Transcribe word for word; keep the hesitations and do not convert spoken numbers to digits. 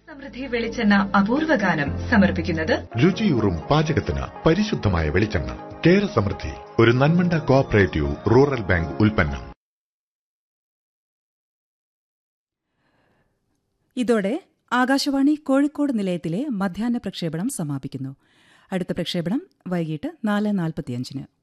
സമൃദ്ധി വെളിച്ചെണ്ണ അപൂർവ ഗാനം സമർപ്പിക്കുന്നത് രുചിയൂറും പാചകത്തിന് പരിശുദ്ധമായ വെളിച്ചെണ്ണ. കേര സമൃദ്ധി, ഒരു നന്മണ്ട കോഓപ്പറേറ്റീവ് റൂറൽ ബാങ്ക് ഉൽപ്പന്നം. ഇതോടെ ആകാശവാണി കോഴിക്കോട് നിലയത്തിലെ മധ്യാഹ്ന പ്രക്ഷേപണം സമാപിക്കുന്നു. അടുത്ത പ്രക്ഷേപണം വൈകിട്ട് നാല് നാൽപ്പത്തിയഞ്ചിന്.